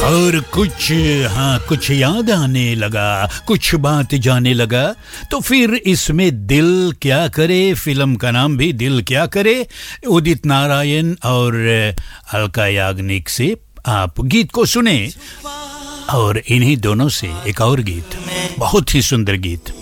और कुछ कुछ याद आने लगा, कुछ बात जाने लगा, तो फिर इसमें दिल क्या करे, फिल्म का नाम भी दिल क्या करे, उदित नारायण और अलका याग्निक से आप गीत को सुने। और इन्हीं दोनों से एक और गीत, बहुत ही सुंदर गीत।